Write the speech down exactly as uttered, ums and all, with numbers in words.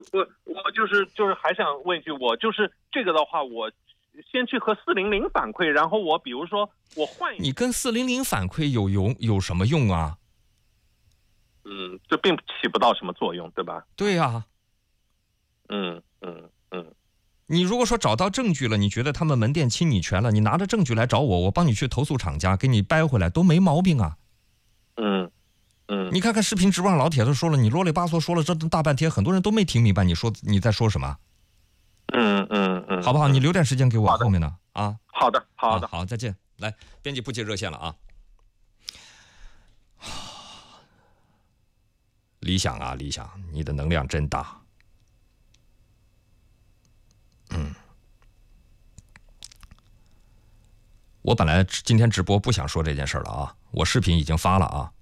我我就是就是还想问一句，我就是这个的话，我先去和四零零反馈，然后我比如说我换一个， 你跟四零零反馈有用有什么用啊？ 嗯，这并起不到什么作用，对吧？ 对呀、啊， 嗯嗯嗯。 你如果说找到证据了，你觉得他们门店侵你权了，你拿着证据来找我，我帮你去投诉厂家，给你掰回来都没毛病啊。 嗯嗯， 你看看视频直播上老铁都说了，你啰里吧嗦说了这大半天，很多人都没听明白你说你在说什么。 嗯嗯嗯， 好不好？你留点时间给我后面的啊。 好的好的、 啊、好，再见。来，编辑不接热线了啊。理想啊，理想，你的能量真大。嗯，我本来今天直播不想说这件事了啊，我视频已经发了啊。